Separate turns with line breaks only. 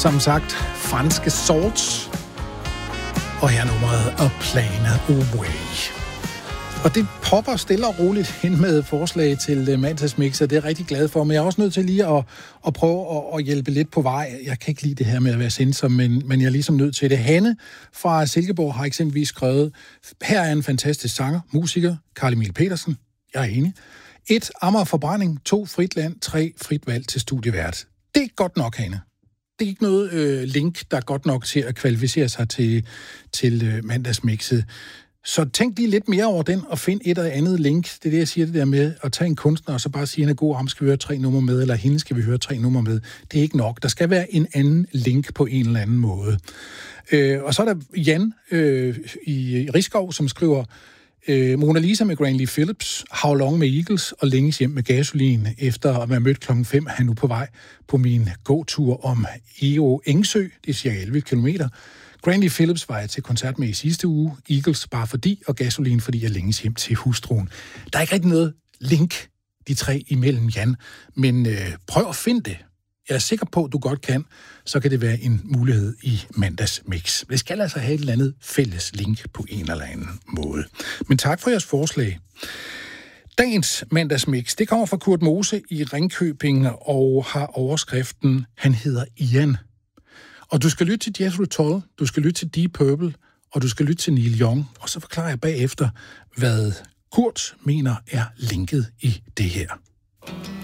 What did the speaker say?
Som sagt, franske Sorts. Og her nummeret A Plane Away. Og det popper stille og roligt hen med forslag til mandagsmixer. Det er jeg rigtig glad for, men jeg er også nødt til lige at prøve at hjælpe lidt på vej. Jeg kan ikke lide det her med at være sensor, men jeg er ligesom nødt til det. Hanne fra Silkeborg har eksempelvis skrevet, her er en fantastisk sanger, musiker, Carl Emil Petersen. Jeg er enig. 1. Amager Forbrænding. 2. Frit Land. 3. Frit valg til studievært. Det er godt nok, Hanne. Det er ikke noget link, der er godt nok til at kvalificere sig til mandagsmixet. Så tænk lige lidt mere over den, og find et eller andet link. Det er det, jeg siger, det der med at tage en kunstner, og så bare sige, at han er god, ham skal vi høre 3 numre med, eller hende skal vi høre 3 numre med. Det er ikke nok. Der skal være en anden link på en eller anden måde. Og så er der Jan i Rigskov, som skriver, Mona Lisa med Granley Phillips, How Long med Eagles og Længes hjem med Gasolin. Efter at være mødt klokken 5, er jeg nu på vej på min gåtur om Eo Engsø. Det er cirka 11 kilometer. Granley Phillips var jeg til koncert med i sidste uge. Eagles bare fordi, og Gasolin fordi jeg længes hjem til hustruen. Der er ikke rigtig noget link, de 3 imellem, Jan. Men prøv at finde det. Jeg er sikker på, at du godt kan. Så kan det være en mulighed i mandagsmix. Det skal altså have et eller andet fælles link på en eller anden måde. Men tak for jeres forslag. Dagens mandagsmix, det kommer fra Kurt Mose i Ringkøbing og har overskriften, han hedder Ian. Og du skal lytte til Jethro Tull, du skal lytte til Deep Purple, og du skal lytte til Neil Young. Og så forklarer jeg bagefter, hvad Kurt mener er linket i det her.